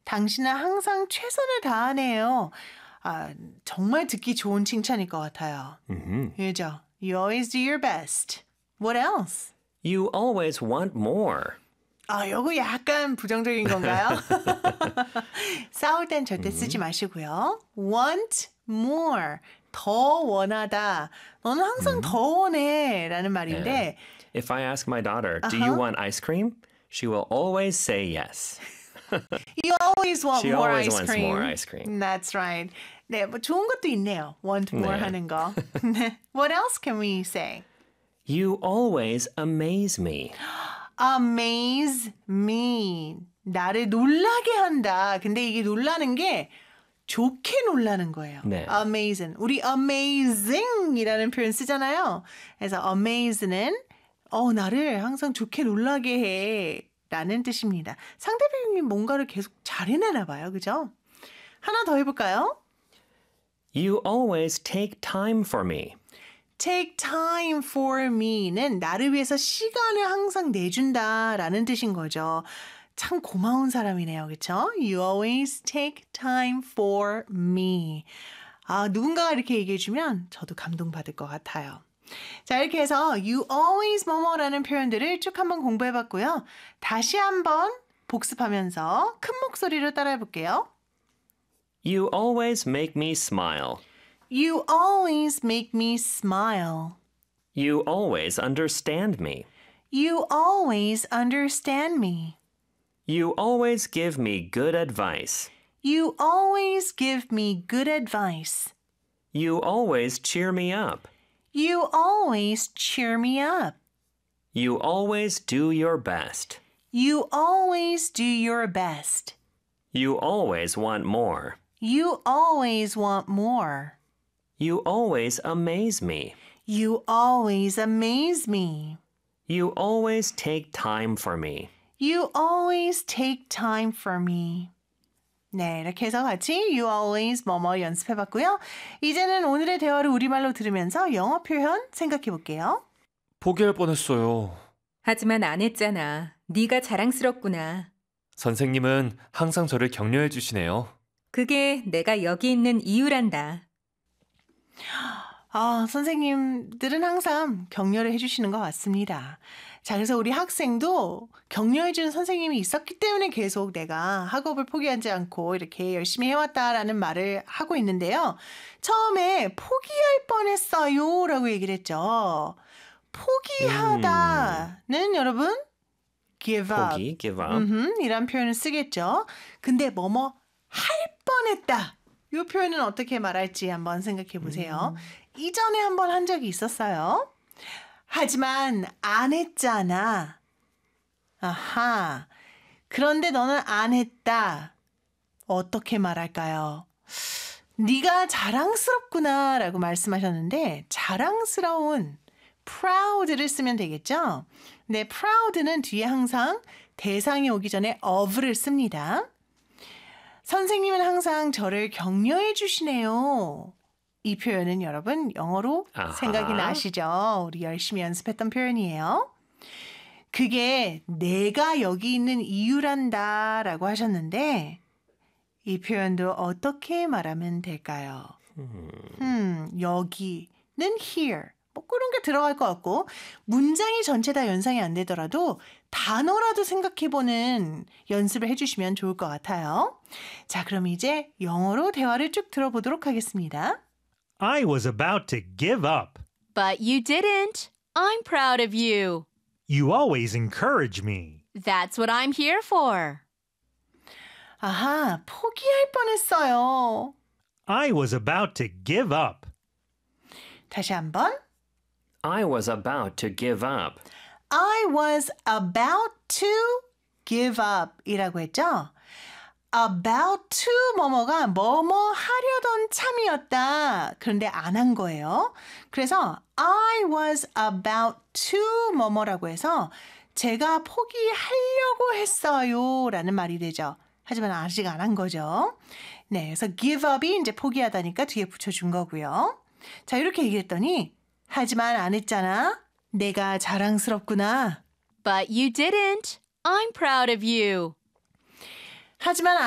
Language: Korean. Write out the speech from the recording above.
당신은 항상 최선을 다하네요. 아, 정말 듣기 좋은 칭찬일 것 같아요. 그죠? You always do your best. What else? You always want more. 아, 이거 약간 부정적인 건가요? 싸울 땐 절대 쓰지 마시고요. Want more. 더 원하다. 너는 항상 더 원해. 라는 말인데. If I ask my daughter, do you want ice cream? She will always say yes. You always want She more always ice wants cream. more ice cream. That's right. 네, 뭐 좋은 것도 있네요. Want more 네. 하는 거. What else can we say? You always amaze me. Amaze me. 나를 놀라게 한다. 근데 이게 놀라는 게 좋게 놀라는 거예요. 네. Amazing. 우리 amazing이라는 표현 쓰잖아요. 그래서 amaze는 나를 항상 좋게 놀라게 해 라는 뜻입니다. 상대방이 뭔가를 계속 잘해내나 봐요. 그죠? 하나 더 해볼까요? You always take time for me. Take time for me는 나를 위해서 시간을 항상 내준다라는 뜻인 거죠. 참 고마운 사람이네요. 그렇죠? You always take time for me. 아, 누군가가 이렇게 얘기해주면 저도 감동받을 것 같아요. 자, 이렇게 해서 you always 뭐뭐라는 표현들을 쭉 한번 공부해봤고요. 다시 한번 복습하면서 큰 목소리로 따라해볼게요. You always make me smile. You always make me smile. You always understand me. You always understand me. You always give me good advice. You always give me good advice. You always cheer me up. You always cheer me up. You always do your best. You always do your best. You always want more. You always want more. You always amaze me. You always amaze me. You always take time for me. You always take time for me. 네, 이렇게 해서 같이 You always 뭐뭐 연습해봤고요. 이제는 오늘의 대화를 우리말로 들으면서 영어 표현 생각해 볼게요. 포기할 뻔했어요. 하지만 안 했잖아. 네가 자랑스럽구나. 선생님은 항상 저를 격려해 주시네요. 그게 내가 여기 있는 이유란다. 아, 선생님들은 항상 격려를 해주시는 것 같습니다. 자, 그래서 우리 학생도 격려해주는 선생님이 있었기 때문에 계속 내가 학업을 포기하지 않고 이렇게 열심히 해왔다라는 말을 하고 있는데요. 처음에 포기할 뻔했어요 라고 얘기를 했죠. 포기하다는 여러분 give up 포기, give up. 이란 표현을 쓰겠죠. 근데 뭐뭐 할 뻔했다. 이 표현은 어떻게 말할지 한번 생각해 보세요. 이전에 한번 한 적이 있었어요. 하지만 안 했잖아. 아하. 그런데 너는 안 했다. 어떻게 말할까요? 네가 자랑스럽구나 라고 말씀하셨는데 자랑스러운 proud를 쓰면 되겠죠? 네, proud는 뒤에 항상 대상이 오기 전에 of를 씁니다. 선생님은 항상 저를 격려해 주시네요. 이 표현은 여러분 영어로 아하. 생각이 나시죠? 우리 열심히 연습했던 표현이에요. 그게 내가 여기 있는 이유란다 라고 하셨는데 이 표현도 어떻게 말하면 될까요? 여기는 here. 뭐 그런 게 들어갈 것 같고 문장이 전체 다 연상이 안 되더라도 단어라도 생각해보는 연습을 해주시면 좋을 것 같아요. 자, 그럼 이제 영어로 대화를 쭉 들어보도록 하겠습니다. I was about to give up. But you didn't. I'm proud of you. You always encourage me. That's what I'm here for. 아하, 포기할 뻔했어요. I was about to give up. 다시 한번. I was about to give up. I was about to give up 이라고 했죠? about to 뭐뭐가 뭐뭐 하려던 참이었다. 그런데 안 한 거예요. 그래서 I was about to 뭐뭐라고 해서 제가 포기하려고 했어요 라는 말이 되죠. 하지만 아직 안 한 거죠. 네, 그래서 give up이 이제 포기하다니까 뒤에 붙여준 거고요. 자, 이렇게 얘기했더니 하지만 안 했잖아. 내가 자랑스럽구나. But you didn't. I'm proud of you. 하지만